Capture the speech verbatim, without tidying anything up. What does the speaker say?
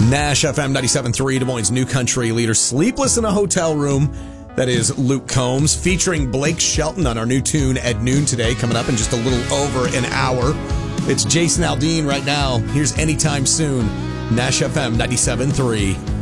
Nash F M ninety-seven point three, Des Moines' new country leader, Sleepless in a Hotel Room. That is Luke Combs, featuring Blake Shelton on our new tune at noon today, coming up in just a little over an hour. It's Jason Aldean right now. Here's Anytime Soon, Nash F M ninety-seven point three.